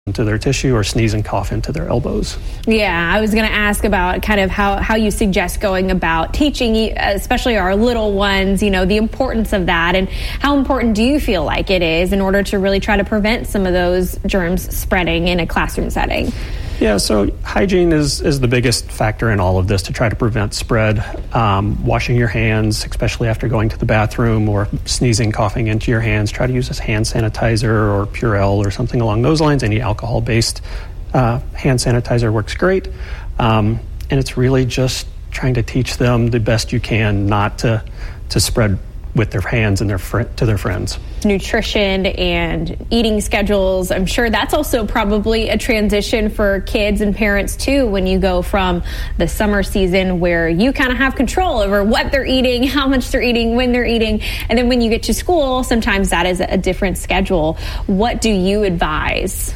into their tissue or sneeze and cough into their elbows. Yeah, I was going to ask about kind of how you suggest going about teaching, especially our little ones, the importance of that, and how important do you feel like it is in order to really try to prevent some of those germs spreading in a classroom setting? Yeah, so hygiene is the biggest factor in all of this to try to prevent spread. Washing your hands, especially after going to the bathroom or sneezing, coughing into your hands. Try to use a hand sanitizer or Purell or something along those lines. Any alcohol-based hand sanitizer works great. And it's really just trying to teach them the best you can not to spread with their hands and to their friends. Nutrition and eating schedules, I'm sure that's also probably a transition for kids and parents too, when you go from the summer season where you kind of have control over what they're eating, how much they're eating, when they're eating, and then when you get to school, sometimes that is a different schedule. What do you advise?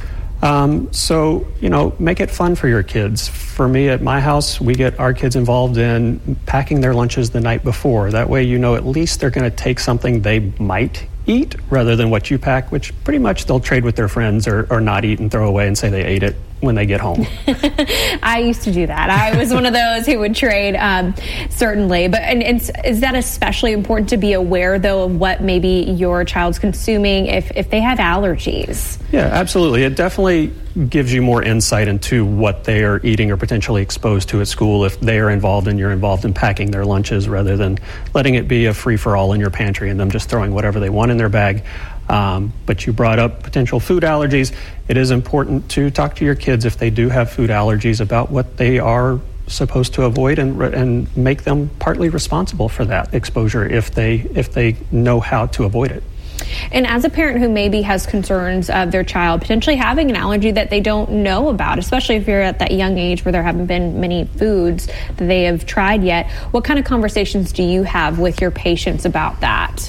Make it fun for your kids. For me, at my house, we get our kids involved in packing their lunches the night before. That way, at least they're going to take something they might eat rather than what you pack, which pretty much they'll trade with their friends or not eat and throw away and say they ate it when they get home. I used to do that. I was one of those who would trade, certainly. But and is that especially important to be aware, though, of what maybe your child's consuming if they have allergies? Yeah, absolutely. It definitely gives you more insight into what they are eating or potentially exposed to at school if they are involved and you're involved in packing their lunches rather than letting it be a free-for-all in your pantry and them just throwing whatever they want in their bag. But you brought up potential food allergies. It is important to talk to your kids if they do have food allergies about what they are supposed to avoid and make them partly responsible for that exposure if they know how to avoid it. And as a parent who maybe has concerns of their child potentially having an allergy that they don't know about, especially if you're at that young age where there haven't been many foods that they have tried yet, what kind of conversations do you have with your patients about that?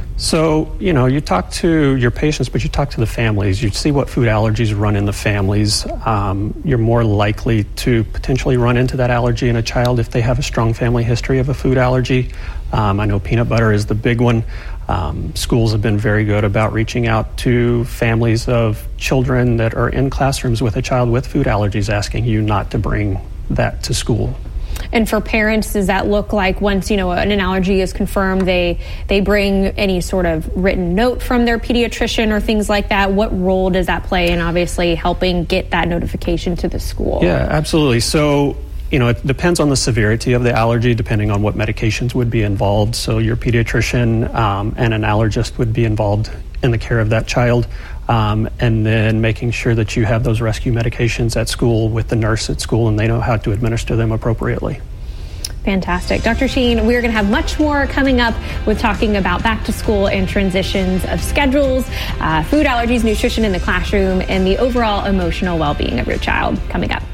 So, you talk to your patients, but you talk to the families. You see what food allergies run in the families. You're more likely to potentially run into that allergy in a child if they have a strong family history of a food allergy. I know peanut butter is the big one. Schools have been very good about reaching out to families of children that are in classrooms with a child with food allergies, asking you not to bring that to school. And for parents, does that look like once, an allergy is confirmed, they bring any sort of written note from their pediatrician or things like that? What role does that play in obviously helping get that notification to the school? Yeah, absolutely. So, it depends on the severity of the allergy, depending on what medications would be involved. So your pediatrician and an allergist would be involved in the care of that child. And then making sure that you have those rescue medications at school with the nurse at school and they know how to administer them appropriately. Fantastic. Dr. Sheen, we're going to have much more coming up with talking about back to school and transitions of schedules, food allergies, nutrition in the classroom, and the overall emotional well-being of your child coming up.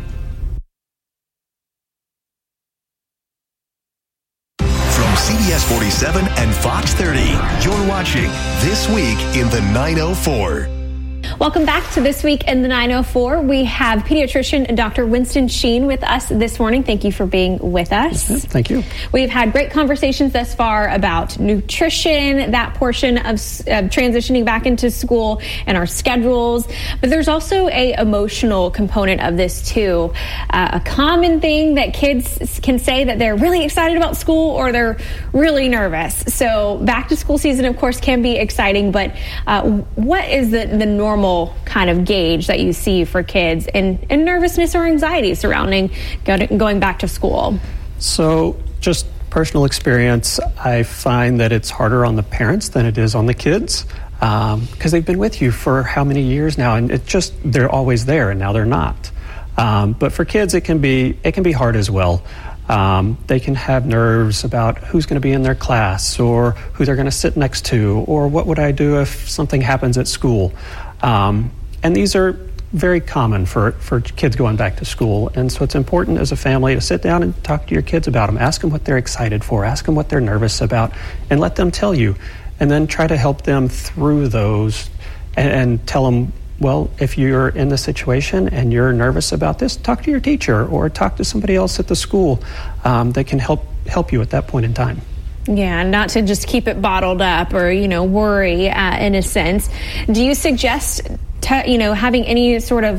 From CBS 47 and Fox 30, you're watching This Week in the 904. Welcome back to This Week in the 904. We have pediatrician Dr. Winston Sheen with us this morning. Thank you for being with us. Thank you. We've had great conversations thus far about nutrition, that portion of transitioning back into school and our schedules. But there's also a emotional component of this too. A common thing that kids can say that they're really excited about school or they're really nervous. So back to school season, of course, can be exciting. But what is the normal kind of gauge that you see for kids and nervousness or anxiety surrounding going back to school? So just personal experience, I find that it's harder on the parents than it is on the kids because they've been with you for how many years now, and they're always there, and now they're not. But for kids, it can be hard as well. They can have nerves about who's going to be in their class or who they're going to sit next to or what would I do if something happens at school. And these are very common for kids going back to school. And so it's important as a family to sit down and talk to your kids about them. Ask them what they're excited for. Ask them what they're nervous about and let them tell you. And then try to help them through those and tell them, well, if you're in the situation and you're nervous about this, talk to your teacher or talk to somebody else at the school that can help you at that point in time. Yeah, not to just keep it bottled up or, worry in a sense. Do you suggest, having any sort of